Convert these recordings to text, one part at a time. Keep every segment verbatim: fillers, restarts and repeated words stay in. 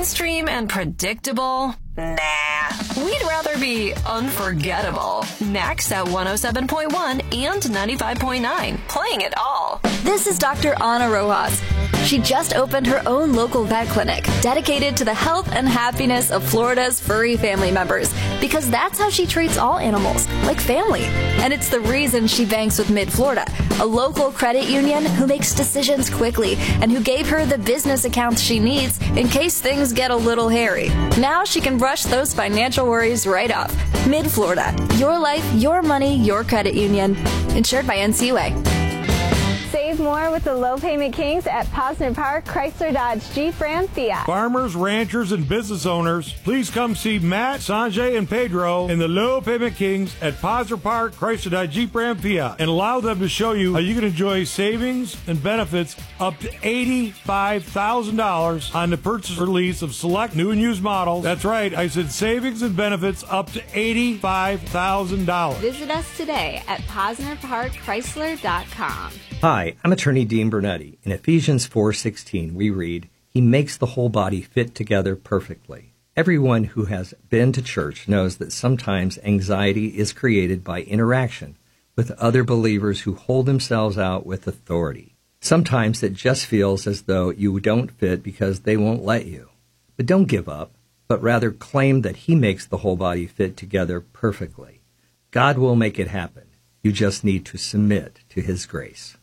mainstream and predictable? Nah. We'd rather be unforgettable. Max at one oh seven point one and ninety-five point nine. Playing it all. This is Doctor Ana Rojas. She just opened her own local vet clinic dedicated to the health and happiness of Florida's furry family members, because that's how she treats all animals, like family. And it's the reason she banks with Mid-Florida, a local credit union who makes decisions quickly and who gave her the business accounts she needs in case things get a little hairy. Now she can brush those financial worries right off. Mid-Florida, your life, your money, your credit union. Insured by N C U A. Save more with the Low Payment Kings at Posner Park, Chrysler Dodge Jeep Ram Fiat. Farmers, ranchers, and business owners, please come see Matt, Sanjay, and Pedro in the Low Payment Kings at Posner Park, Chrysler Dodge Jeep Ram Fiat, and allow them to show you how you can enjoy savings and benefits up to eighty-five thousand dollars on the purchase or lease of select new and used models. That's right, I said savings and benefits up to eighty-five thousand dollars. Visit us today at Posner Park Chrysler dot com. Hi, I'm attorney Dean Bernetti. In Ephesians four sixteen, we read, He makes the whole body fit together perfectly. Everyone who has been to church knows that sometimes anxiety is created by interaction with other believers who hold themselves out with authority. Sometimes it just feels as though you don't fit because they won't let you. But don't give up, but rather claim that He makes the whole body fit together perfectly. God will make it happen. You just need to submit to His grace.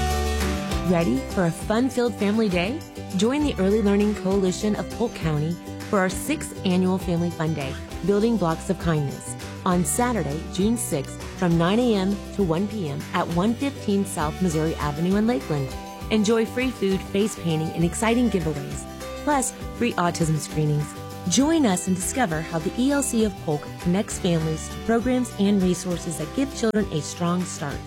Ready for a fun-filled family day? Join the Early Learning Coalition of Polk County for our sixth annual Family Fun Day, Building Blocks of Kindness, on Saturday, June sixth, from nine a.m. to one p.m. at one fifteen South Missouri Avenue in Lakeland. Enjoy free food, face painting, and exciting giveaways, plus free autism screenings. Join us and discover how the E L C of Polk connects families to programs and resources that give children a strong start.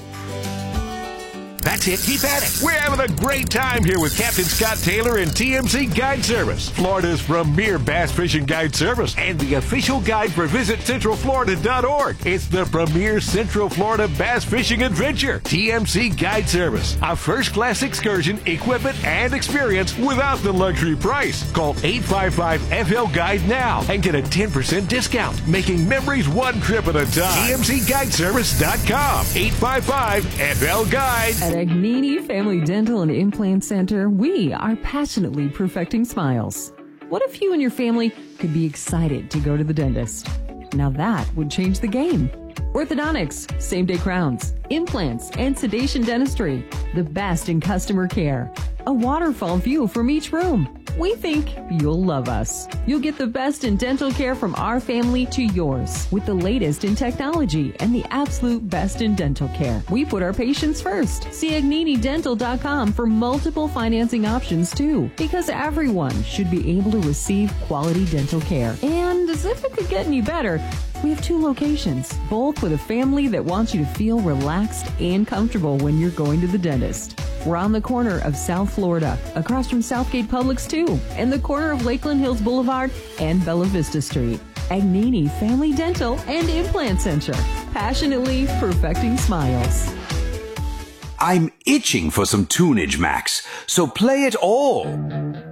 That's it. Keep at it. We're having a great time here with Captain Scott Taylor and T M C Guide Service, Florida's premier bass fishing guide service and the official guide for Visit Central Florida dot org. It's the premier Central Florida bass fishing adventure. T M C Guide Service, a first-class excursion, equipment, and experience without the luxury price. Call eight five five F L Guide now and get a ten percent discount, making memories one trip at a time. T M C Guide Service dot com. eight five five F L Guide. At Agnini Family Dental and Implant Center, we are passionately perfecting smiles. What if you and your family could be excited to go to the dentist? Now that would change the game. Orthodontics, same-day crowns, implants, and sedation dentistry. The best in customer care. A waterfall view from each room. We think you'll love us. You'll get the best in dental care from our family to yours, with the latest in technology and the absolute best in dental care. We put our patients first. See Agnini Dental dot com for multiple financing options too, because everyone should be able to receive quality dental care. And as if it could get any better, we have two locations, both with a family that wants you to feel relaxed and comfortable when you're going to the dentist. We're on the corner of South Florida, across from Southgate Publix too, and the corner of Lakeland Hills Boulevard and Bella Vista Street. Agnini Family Dental and Implant Center, passionately perfecting smiles. I'm itching for some tunage, Max, so play it all.